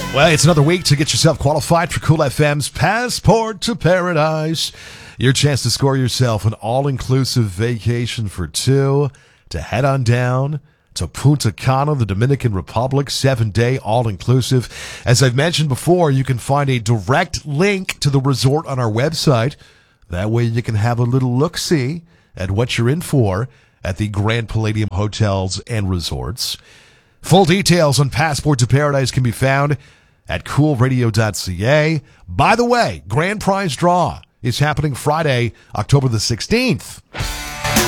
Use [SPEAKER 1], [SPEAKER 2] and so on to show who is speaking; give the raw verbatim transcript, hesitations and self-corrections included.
[SPEAKER 1] Well, it's another week to get yourself qualified for Cool F M's Passport to Paradise. Your chance to score yourself an all-inclusive vacation for two to head on down to Punta Cana, the Dominican Republic, seven-day all-inclusive. As I've mentioned before, you can find a direct link to the resort on our website. That way you can have a little look-see at what you're in for at the Grand Palladium Hotels and Resorts. Full details on Passport to Paradise can be found at cool radio dot c a. By the way, grand prize draw is happening Friday, October the sixteenth.